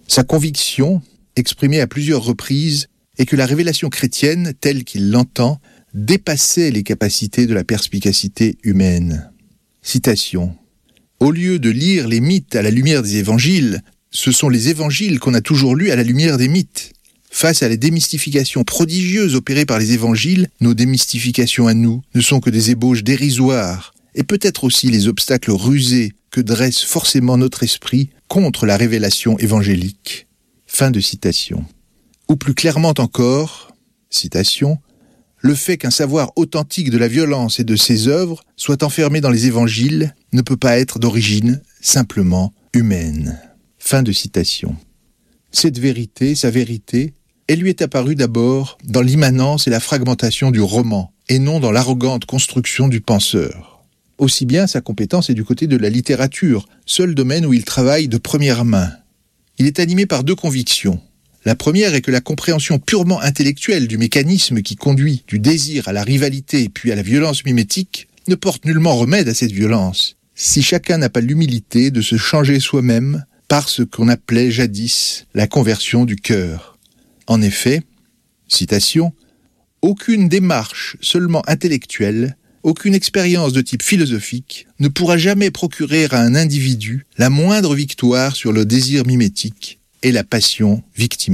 Sa conviction, exprimée à plusieurs reprises, est que la révélation chrétienne, telle qu'il l'entend, dépassait les capacités de la perspicacité humaine. Citation. « Au lieu de lire les mythes à la lumière des évangiles, ce sont les évangiles qu'on a toujours lus à la lumière des mythes. Face à la démystification prodigieuse opérée par les évangiles, nos démystifications à nous ne sont que des ébauches dérisoires, et peut-être aussi les obstacles rusés que dresse forcément notre esprit contre la révélation évangélique. » Fin de citation. Ou plus clairement encore, citation, « Le fait qu'un savoir authentique de la violence et de ses œuvres soit enfermé dans les évangiles ne peut pas être d'origine simplement humaine. » Fin de citation. Cette vérité, sa vérité, elle lui est apparue d'abord dans l'immanence et la fragmentation du roman, et non dans l'arrogante construction du penseur. Aussi bien sa compétence est du côté de la littérature, seul domaine où il travaille de première main. Il est animé par deux convictions. La première est que la compréhension purement intellectuelle du mécanisme qui conduit du désir à la rivalité puis à la violence mimétique ne porte nullement remède à cette violence, si chacun n'a pas l'humilité de se changer soi-même par ce qu'on appelait jadis la conversion du cœur. En effet, citation, « Aucune démarche seulement intellectuelle, aucune expérience de type philosophique ne pourra jamais procurer à un individu la moindre victoire sur le désir mimétique et la passion victimaire. »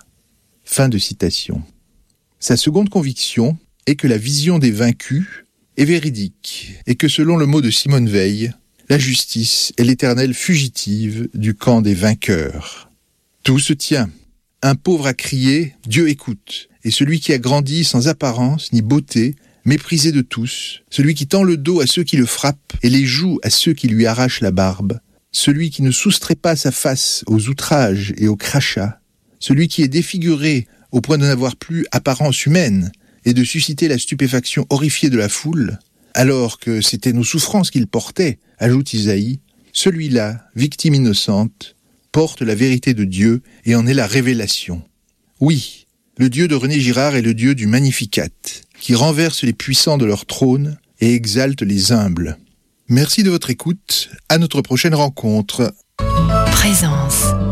Fin de citation. Sa seconde conviction est que la vision des vaincus est véridique et que selon le mot de Simone Veil, la justice est l'éternelle fugitive du camp des vainqueurs. Tout se tient. Un pauvre a crié « Dieu écoute » et celui qui a grandi sans apparence ni beauté, méprisé de tous, celui qui tend le dos à ceux qui le frappent et les joues à ceux qui lui arrachent la barbe, celui qui ne soustrait pas sa face aux outrages et aux crachats, celui qui est défiguré au point de n'avoir plus apparence humaine et de susciter la stupéfaction horrifiée de la foule, alors que c'était nos souffrances qu'il portait, ajoute Isaïe, celui-là, victime innocente, porte la vérité de Dieu et en est la révélation. Oui, le Dieu de René Girard est le Dieu du Magnificat, qui renverse les puissants de leur trône et exalte les humbles. Merci de votre écoute, à notre prochaine rencontre. Présence.